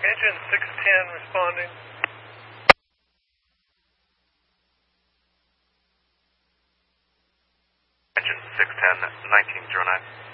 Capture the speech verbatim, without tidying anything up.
Engine six ten responding. Engine six ten, nineteen oh nine.